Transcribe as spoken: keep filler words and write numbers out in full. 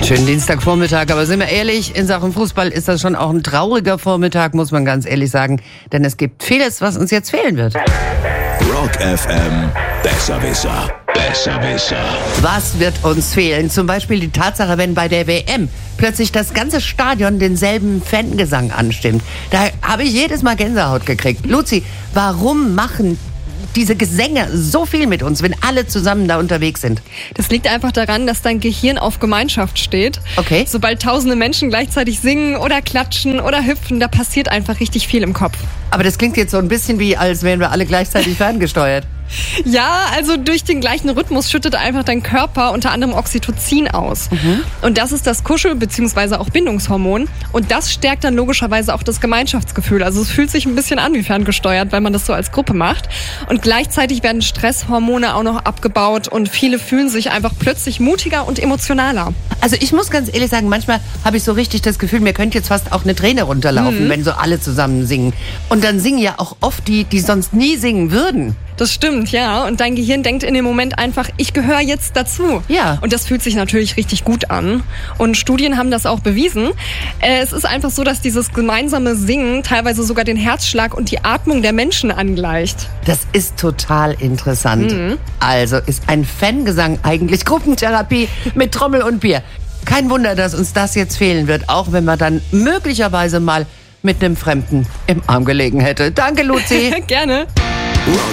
Schönen Dienstagvormittag, aber sind wir ehrlich, in Sachen Fußball ist das schon auch ein trauriger Vormittag, muss man ganz ehrlich sagen. Denn es gibt vieles, was uns jetzt fehlen wird. Rock F M, Besserwisser, Besserwisser. Was wird uns fehlen? Zum Beispiel die Tatsache, wenn bei der W M plötzlich das ganze Stadion denselben Fangesang anstimmt. Da habe ich jedes Mal Gänsehaut gekriegt. Luzi, warum machen diese Gesänge so viel mit uns, wenn alle zusammen da unterwegs sind? Das liegt einfach daran, dass dein Gehirn auf Gemeinschaft steht. Okay. Sobald tausende Menschen gleichzeitig singen oder klatschen oder hüpfen, da passiert einfach richtig viel im Kopf. Aber das klingt jetzt so ein bisschen wie, als wären wir alle gleichzeitig ferngesteuert. Ja, also durch den gleichen Rhythmus schüttet einfach dein Körper unter anderem Oxytocin aus. Mhm. Und das ist das Kuschel- bzw. auch Bindungshormon. Und das stärkt dann logischerweise auch das Gemeinschaftsgefühl. Also es fühlt sich ein bisschen an wie ferngesteuert, weil man das so als Gruppe macht. Und gleichzeitig werden Stresshormone auch noch abgebaut und viele fühlen sich einfach plötzlich mutiger und emotionaler. Also ich muss ganz ehrlich sagen, manchmal habe ich so richtig das Gefühl, mir könnte jetzt fast auch eine Träne runterlaufen, Mhm. wenn so alle zusammen singen. Und dann singen ja auch oft die, die sonst nie singen würden. Das stimmt, ja. Und dein Gehirn denkt in dem Moment einfach, ich gehöre jetzt dazu. Ja. Und das fühlt sich natürlich richtig gut an. Und Studien haben das auch bewiesen. Äh, es ist einfach so, dass dieses gemeinsame Singen teilweise sogar den Herzschlag und die Atmung der Menschen angleicht. Das ist total interessant. Mhm. Also ist ein Fangesang eigentlich Gruppentherapie mit Trommel und Bier. Kein Wunder, dass uns das jetzt fehlen wird, auch wenn man dann möglicherweise mal mit einem Fremden im Arm gelegen hätte. Danke, Luzi. Gerne. Rock